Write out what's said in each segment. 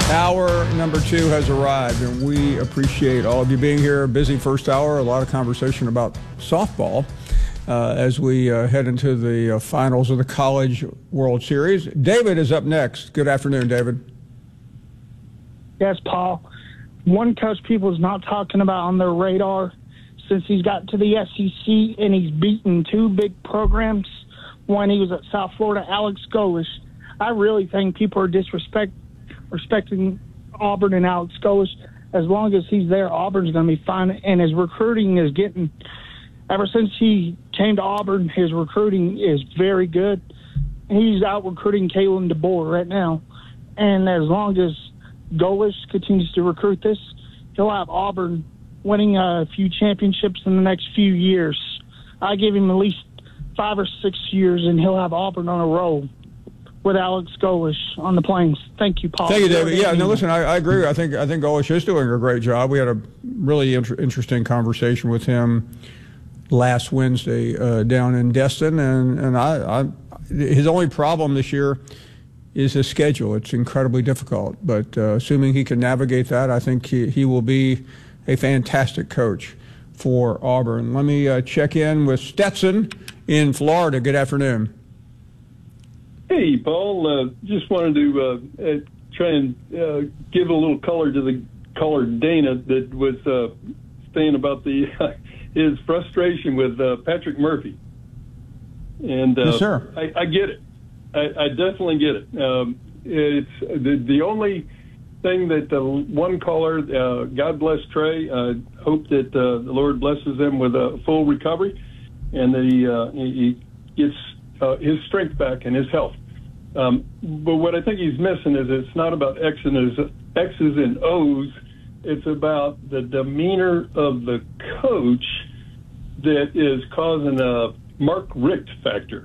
Hour number 2 has arrived, and we appreciate all of you being here. Busy first hour, a lot of conversation about softball as we head into the finals of the College World Series. David is up next. Good afternoon, David. Yes, Paul. One coach people is not talking about on their radar since he's got to the SEC and he's beaten 2 big programs when he was at South Florida, Alex Golesh. I really think people are respecting Auburn and Alex Golesh. As long as he's there, Auburn's going to be fine. And his recruiting is getting, ever since he came to Auburn, his recruiting is very good. He's out recruiting Kalen DeBoer right now. And as long as Golesh continues to recruit this, he'll have Auburn winning a few championships in the next few years. I give him at least 5 or 6 years, and he'll have Auburn on a roll with Alex Golesh on the Plains. Thank you, Paul. Thank you, David. Yeah, no, listen, I agree. I think Golesh is doing a great job. We had a really interesting conversation with him last Wednesday down in Destin, and his only problem this year is his schedule. It's incredibly difficult, but assuming he can navigate that, I think he will be a fantastic coach for Auburn. Let me check in with Stetson in Florida. Good afternoon. Hey, Paul. Just wanted to try and give a little color to the caller Dana that was saying about his frustration with Patrick Murphy. And yes, sir. I get it. I definitely get it. It's the only thing that one caller, God bless Trey, hope that the Lord blesses him with a full recovery and that he gets his strength back and his health. But what I think he's missing is it's not about X's and O's. It's about the demeanor of the coach that is causing a Mark Richt factor.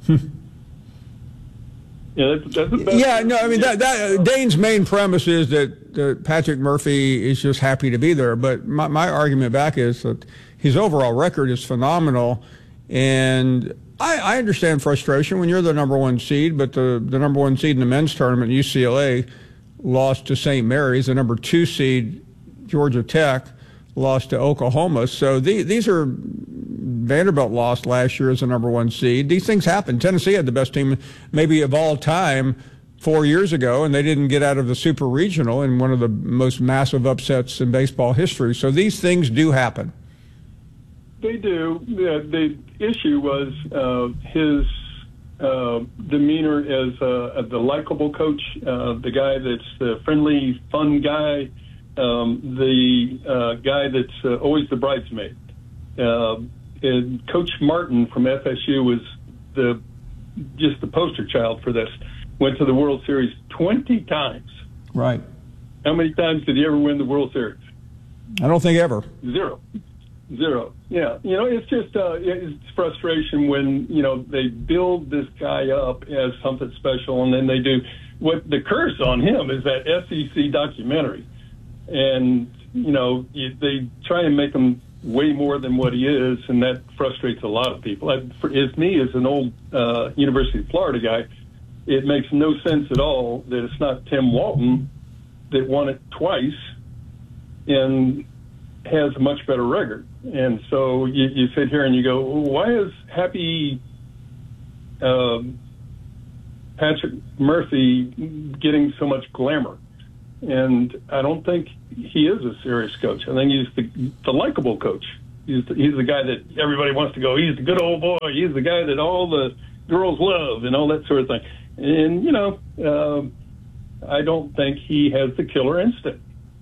Yeah, that's the best. Yeah, no, I mean, that Dane's main premise is that Patrick Murphy is just happy to be there. But my argument back is that his overall record is phenomenal, and I understand frustration when you're the number 1 seed, but the number 1 seed in the men's tournament, UCLA, lost to St. Mary's. The number 2 seed, Georgia Tech, lost to Oklahoma. So these are Vanderbilt lost last year as the number 1 seed. These things happen. Tennessee had the best team maybe of all time 4 years ago, and they didn't get out of the Super Regional in one of the most massive upsets in baseball history. So these things do happen. They do. The issue was his demeanor as the likable coach, the guy that's the friendly, fun guy, the guy that's always the bridesmaid. And Coach Martin from FSU was just the poster child for this. Went to the World Series 20 times. Right. How many times did he ever win the World Series? I don't think ever. Zero. Yeah. It's just it's frustration when, they build this guy up as something special, and then they do. What the curse on him is that SEC documentary. And, they try and make him way more than what he is, and that frustrates a lot of people. As an old University of Florida guy, it makes no sense at all that it's not Tim Walton that won it twice and has a much better record. And so you sit here and you go, why is happy Patrick Murphy getting so much glamour? And I don't think he is a serious coach. I think he's the likable coach. He's the guy that everybody wants to go, he's the good old boy. He's the guy that all the girls love and all that sort of thing. And, I don't think he has the killer instinct.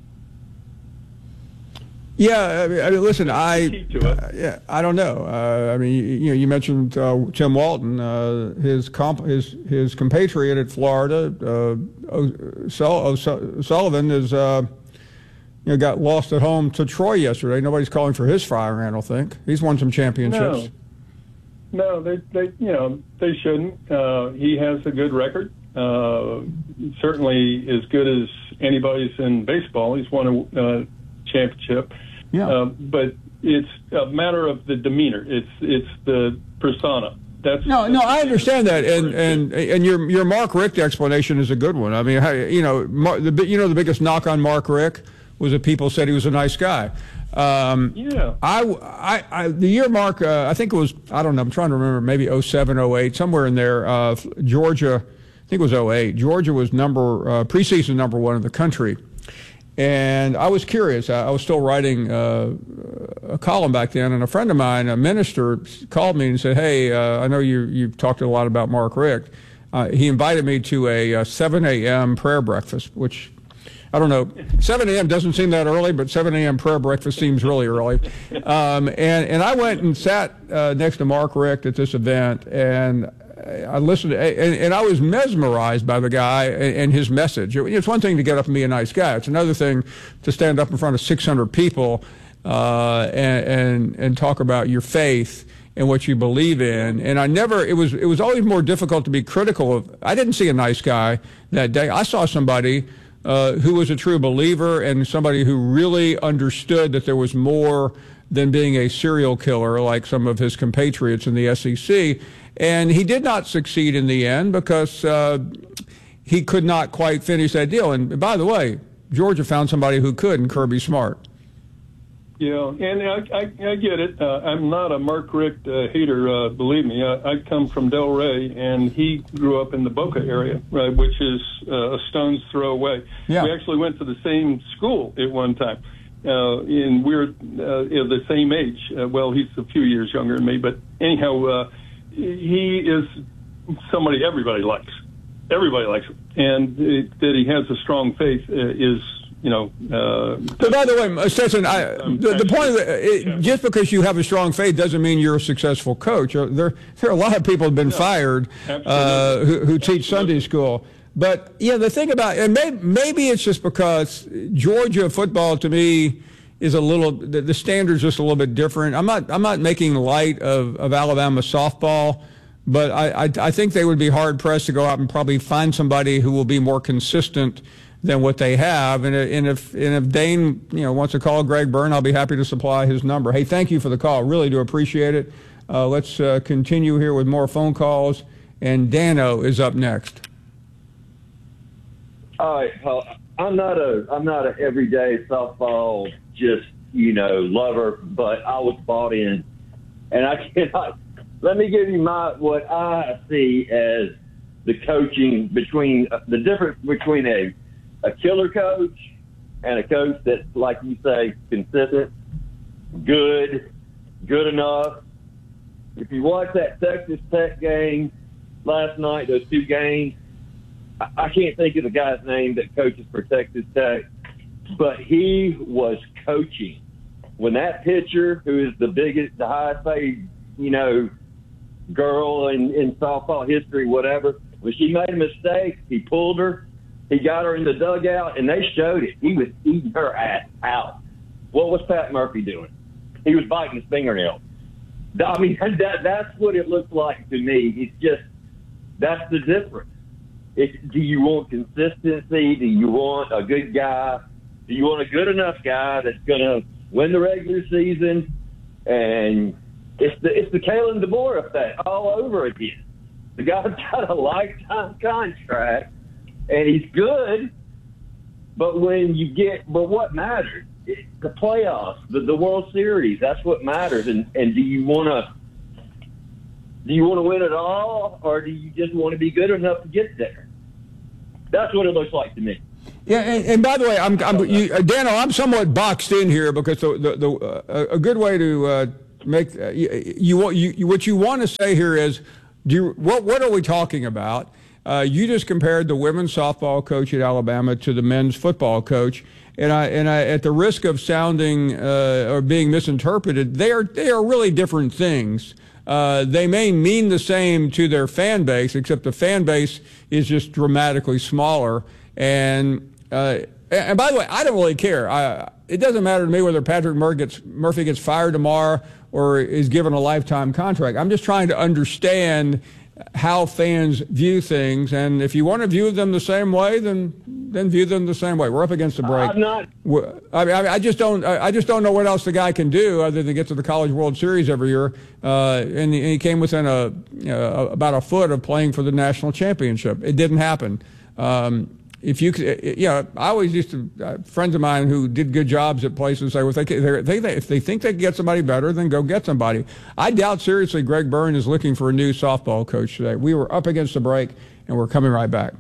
Yeah, I mean, listen, I don't know. You mentioned Tim Walton, his compatriot at Florida, Sullivan, is got lost at home to Troy yesterday. Nobody's calling for his firing, I don't think. He's won some championships. No, they shouldn't. He has a good record. Certainly as good as anybody's in baseball. He's won a championship. Yeah. But it's a matter of the demeanor. It's the persona No, I understand that, and your Mark Richt explanation is a good one. I mean, the biggest knock on Mark Richt was that people said he was a nice guy. The year Mark, I think it was, I don't know, I'm trying to remember, maybe 07, 08, somewhere in there. Georgia, I think it was 08. Georgia was preseason number one in the country. And I was curious. I was still writing a column back then, and a friend of mine, a minister, called me and said, "Hey, I know you've talked a lot about Mark Richt." He invited me to a 7 a.m. prayer breakfast, which, I don't know, 7 a.m. doesn't seem that early, but 7 a.m. prayer breakfast seems really early. And I went and sat next to Mark Richt at this event, and I listened to, and I was mesmerized by the guy and his message. It's one thing to get up and be a nice guy. It's another thing to stand up in front of 600 people and talk about your faith and what you believe in. And it was always more difficult to be critical of. I didn't see a nice guy that day. I saw somebody who was a true believer and somebody who really understood that there was more than being a serial killer like some of his compatriots in the SEC. And he did not succeed in the end because he could not quite finish that deal. And by the way, Georgia found somebody who could in Kirby Smart. Yeah, and I get it. I'm not a Mark Richt hater, believe me. I come from Delray, and he grew up in the Boca area, right, which is a stone's throw away. Yeah. We actually went to the same school at one time, and we're the same age. Well, he's a few years younger than me, but anyhow, he is somebody everybody likes. Everybody likes him, and that he has a strong faith is. But by the way, Stetson, the point of it, just because you have a strong faith doesn't mean you're a successful coach. There are a lot of people who have been fired who teach Sunday school. But yeah, the thing about, and maybe it's just because Georgia football to me is the standard's just a little bit different. I'm not making light of Alabama softball, but I think they would be hard pressed to go out and probably find somebody who will be more consistent than what they have. And if Dane wants to call Greg Byrne, I'll be happy to supply his number. Hey, thank you for the call. Really do appreciate it. Let's continue here with more phone calls. And Dano is up next. All right, Paul. I'm not a everyday softball lover, but I was bought in, and I cannot. Let me give you what I see as the coaching the difference between a killer coach and a coach that's, like you say, consistent, good enough. If you watch that Texas Tech game last night, those two games, I can't think of the guy's name that coaches for Texas Tech, but he was coaching. When that pitcher, who is the highest paid, girl in softball history, whatever, when she made a mistake, he pulled her. He got her in the dugout, and they showed it. He was eating her ass out. What was Pat Murphy doing? He was biting his fingernail. I mean, that's what it looks like to me. It's just, that's the difference. Do you want consistency? Do you want a good guy? Do you want a good enough guy that's going to win the regular season? And it's the Kalen DeBoer effect all over again. The guy's got a lifetime contract, and he's good, but what matters? The playoffs, the World Series, that's what matters. And do you want to win it all, or do you just want to be good enough to get there? That's what it looks like to me. Yeah, and by the way, Dano, I'm somewhat boxed in here because a good way to make what you want to say here is, what are we talking about? You just compared the women's softball coach at Alabama to the men's football coach, and I, at the risk of sounding or being misinterpreted, they are really different things. They may mean the same to their fan base, except the fan base is just dramatically smaller. And by the way, I don't really care. It doesn't matter to me whether Patrick Murphy gets fired tomorrow or is given a lifetime contract. I'm just trying to understand how fans view things, and if you want to view them the same way, then view them the same way. We're up against the break. I'm not. I just don't know what else the guy can do other than get to the College World Series every year. And he came within about a foot of playing for the national championship. It didn't happen. If you, I always used to, friends of mine who did good jobs at places say, well, if they think they can get somebody better, then go get somebody. I doubt seriously Greg Byrne is looking for a new softball coach today. We were up against the break, and we're coming right back.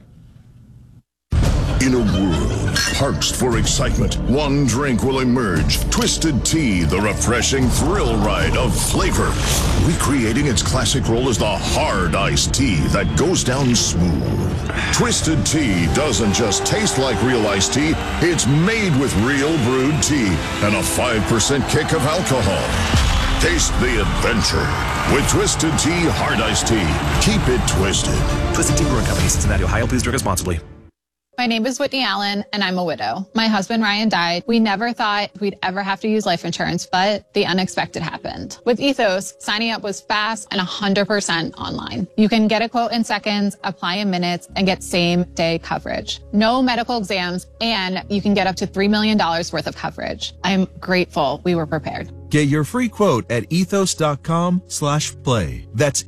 In a world parched for excitement, one drink will emerge. Twisted Tea, the refreshing thrill ride of flavor. Recreating its classic role as the hard iced tea that goes down smooth. Twisted Tea doesn't just taste like real iced tea, it's made with real brewed tea and a 5% kick of alcohol. Taste the adventure with Twisted Tea Hard Iced Tea. Keep it twisted. Twisted Tea Brewing Company, Cincinnati, Ohio. Please drink responsibly. My name is Whitney Allen, and I'm a widow. My husband, Ryan, died. We never thought we'd ever have to use life insurance, but the unexpected happened. With Ethos, signing up was fast and 100% online. You can get a quote in seconds, apply in minutes, and get same-day coverage. No medical exams, and you can get up to $3 million worth of coverage. I'm grateful we were prepared. Get your free quote at ethos.com/play. That's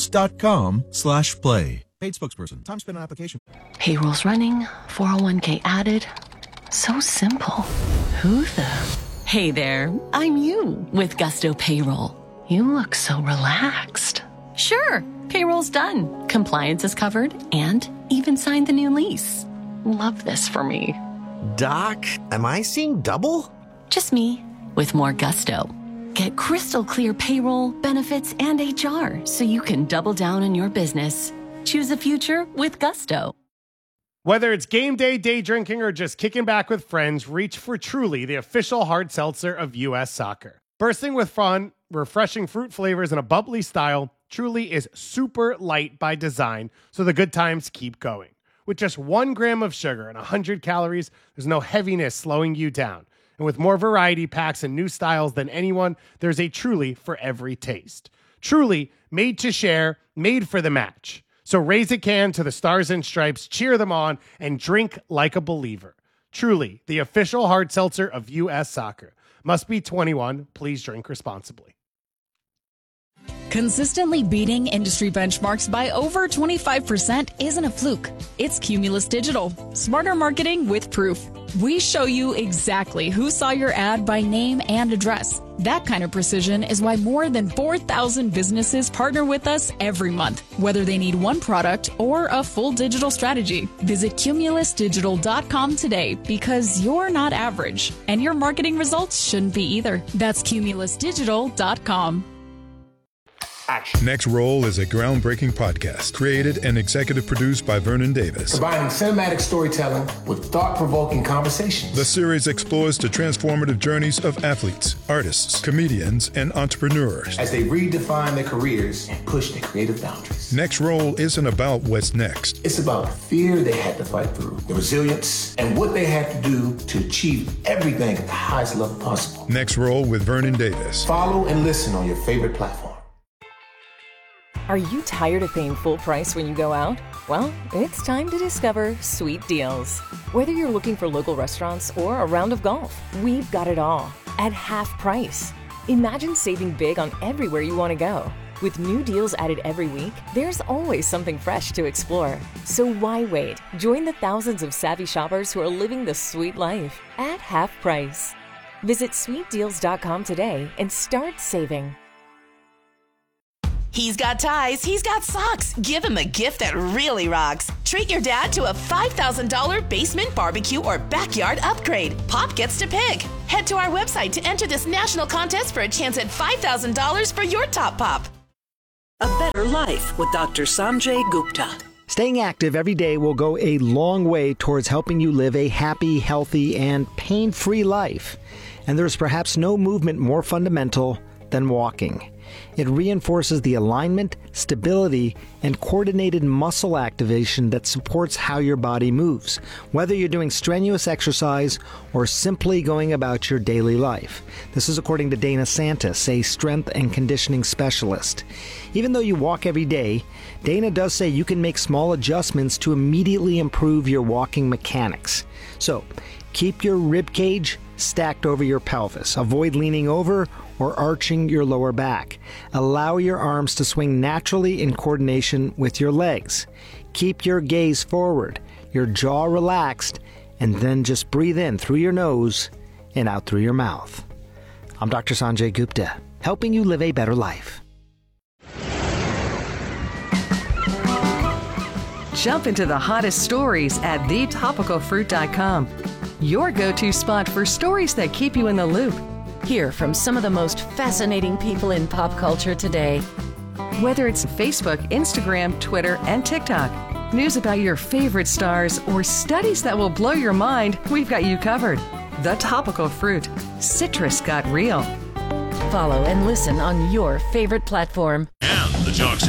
ethos.com/play. Paid spokesperson. Time spent on application. Payroll's running, 401k added. So simple. Who the? Hey there, I'm you with Gusto Payroll. You look so relaxed. Sure, payroll's done. Compliance is covered and even signed the new lease. Love this for me. Doc, am I seeing double? Just me with more gusto. Get crystal clear payroll, benefits, and HR so you can double down on your business. Choose a future with Gusto. Whether it's game day, day drinking, or just kicking back with friends, reach for Truly, the official hard seltzer of U.S. Soccer. Bursting with fun, refreshing fruit flavors, and a bubbly style, Truly is super light by design, so the good times keep going. With just 1 gram of sugar and 100 calories, there's no heaviness slowing you down. And with more variety packs and new styles than anyone, there's a Truly for every taste. Truly, made to share, made for the match. So raise a can to the Stars and Stripes, cheer them on, and drink like a believer. Truly, the official hard seltzer of U.S. Soccer. Must be 21. Please drink responsibly. Consistently beating industry benchmarks by over 25% isn't a fluke. It's Cumulus Digital. Smarter marketing with proof. We show you exactly who saw your ad by name and address. That kind of precision is why more than 4,000 businesses partner with us every month, whether they need one product or a full digital strategy. Visit cumulusdigital.com today because you're not average, and your marketing results shouldn't be either. That's cumulusdigital.com. Next Roll is a groundbreaking podcast created and executive produced by Vernon Davis. Combining cinematic storytelling with thought-provoking conversations. The series explores the transformative journeys of athletes, artists, comedians, and entrepreneurs as they redefine their careers and push their creative boundaries. Next Roll isn't about what's next. It's about the fear they had to fight through, the resilience, and what they had to do to achieve everything at the highest level possible. Next Roll with Vernon Davis. Follow and listen on your favorite platform. Are you tired of paying full price when you go out? Well, it's time to discover Sweet Deals. Whether you're looking for local restaurants or a round of golf, we've got it all at half price. Imagine saving big on everywhere you want to go. With new deals added every week, there's always something fresh to explore. So why wait? Join the thousands of savvy shoppers who are living the sweet life at half price. Visit sweetdeals.com today and start saving. He's got ties, he's got socks. Give him a gift that really rocks. Treat your dad to a $5,000 basement barbecue or backyard upgrade. Pop gets to pick. Head to our website to enter this national contest for a chance at $5,000 for your top pop. A better life with Dr. Sanjay Gupta. Staying active every day will go a long way towards helping you live a happy, healthy, and pain-free life. And there's perhaps no movement more fundamental than walking. It reinforces the alignment, stability, and coordinated muscle activation that supports how your body moves, whether you're doing strenuous exercise or simply going about your daily life. This is according to Dana Santis, a strength and conditioning specialist. Even though you walk every day, Dana does say you can make small adjustments to immediately improve your walking mechanics. So, keep your rib cage stacked over your pelvis. Avoid leaning over or arching your lower back. Allow your arms to swing naturally in coordination with your legs. Keep your gaze forward, your jaw relaxed, and then just breathe in through your nose and out through your mouth. I'm Dr. Sanjay Gupta, helping you live a better life. Jump into the hottest stories at thetopicalfruit.com. Your go-to spot for stories that keep you in the loop. Hear from some of the most fascinating people in pop culture today. Whether it's Facebook, Instagram, Twitter, and TikTok, news about your favorite stars, or studies that will blow your mind, we've got you covered. The Topical Fruit. Citrus got real. Follow and listen on your favorite platform. And the Jock